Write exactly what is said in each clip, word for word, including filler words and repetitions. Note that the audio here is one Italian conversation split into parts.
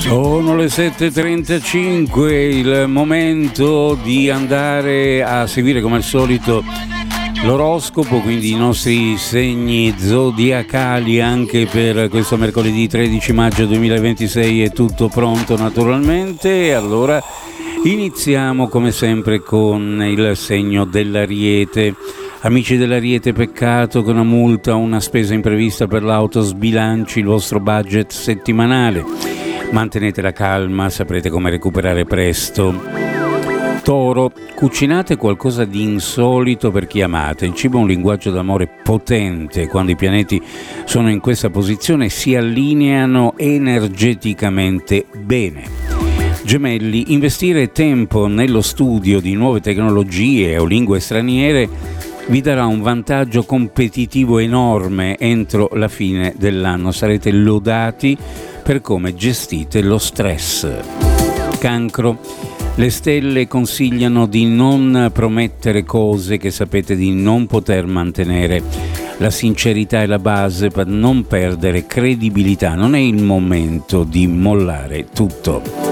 Sono le sette e trentacinque, il momento di andare a seguire come al solito l'oroscopo, quindi i nostri segni zodiacali anche per questo mercoledì tredici maggio duemilaventisei. È tutto pronto naturalmente e allora iniziamo come sempre con il segno dell'Ariete. Amici dell'Ariete, peccato che una multa o una spesa imprevista per l'auto sbilanci il vostro budget settimanale. Mantenete la calma, saprete come recuperare presto. Toro, cucinate qualcosa di insolito per chi amate. Il cibo è un linguaggio d'amore potente. Quando i pianeti sono in questa posizione si allineano energeticamente bene. Gemelli, investire tempo nello studio di nuove tecnologie o lingue straniere vi darà un vantaggio competitivo enorme entro la fine dell'anno. Sarete lodati per come gestite lo stress. Cancro, le stelle consigliano di non promettere cose che sapete di non poter mantenere. La sincerità è la base per non perdere credibilità. Non è il momento di mollare tutto.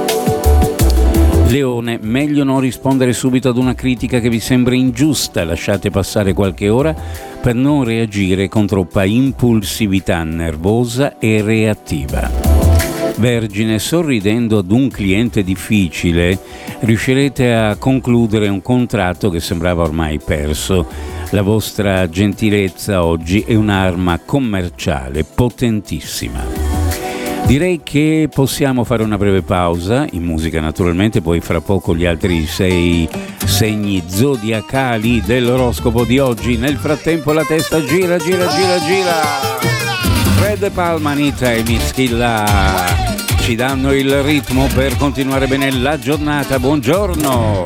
Leone, meglio non rispondere subito ad una critica che vi sembra ingiusta. Lasciate passare qualche ora per non reagire con troppa impulsività nervosa e reattiva. Vergine, sorridendo ad un cliente difficile, riuscirete a concludere un contratto che sembrava ormai perso. La vostra gentilezza oggi è un'arma commerciale potentissima. Direi che possiamo fare una breve pausa, in musica naturalmente, poi fra poco gli altri sei segni zodiacali dell'oroscopo di oggi. Nel frattempo la testa gira, gira, gira, gira. Fred Palma, Anita e Mischilla ci danno il ritmo per continuare bene la giornata. Buongiorno!